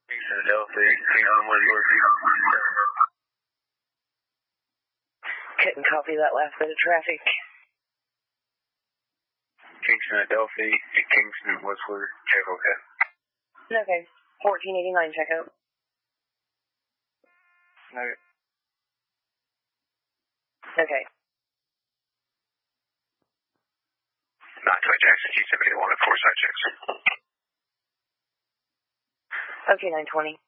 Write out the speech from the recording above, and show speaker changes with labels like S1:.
S1: Kingston, Adelphi, Kingston, Westward.
S2: Couldn't copy that last bit of traffic.
S1: Kingston, Adelphi, Kingston, Westward, check okay.
S2: Okay. 1489, check out.
S1: Okay.
S2: Okay.
S1: 9-2 Jackson, G71 at 4 side checks.
S2: Okay, 920.